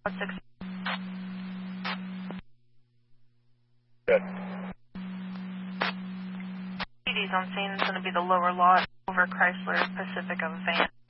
6. Good. PD's on scene. It's going to be the lower lot over Chrysler Pacifica van.